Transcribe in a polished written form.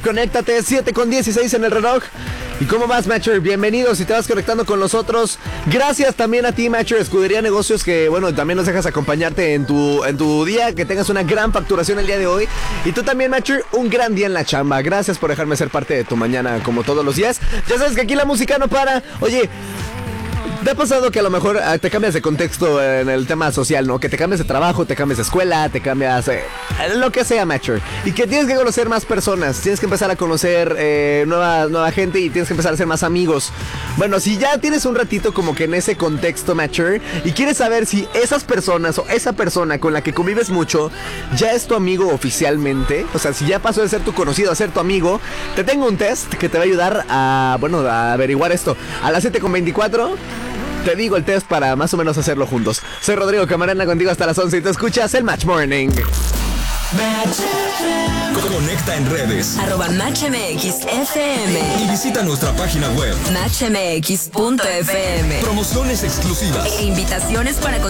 conéctate, 7:16 en el reloj. ¿Y cómo vas, Matcher? Bienvenido, si te vas conectando con nosotros. Gracias también a ti, Matcher, Escudería Negocios, que bueno, también nos dejas acompañarte en tu día, que tengas una gran facturación el día de hoy. Y tú también, Matcher, un gran día en la chamba. Gracias por dejarme ser parte de tu mañana como todos los días. Ya sabes que aquí la música no para. Oye, ¿te ha pasado que a lo mejor te cambias de contexto en el tema social, ¿no? Que te cambias de trabajo, te cambias de escuela, te cambias lo que sea, Matcher. Y que tienes que conocer más personas, tienes que empezar a conocer nueva gente y tienes que empezar a hacer más amigos. Bueno, si ya tienes un ratito como que en ese contexto, Matcher, y quieres saber si esas personas o esa persona con la que convives mucho ya es tu amigo oficialmente, o sea, si ya pasó de ser tu conocido a ser tu amigo, te tengo un test que te va a ayudar a averiguar esto. A las 7:24... te digo el test para más o menos hacerlo juntos. Soy Rodrigo Camarena, contigo hasta las 11 y te escuchas el Match Morning. Conecta en redes @MatchMXFM y visita nuestra página web MatchMX.fm. Promociones exclusivas E invitaciones para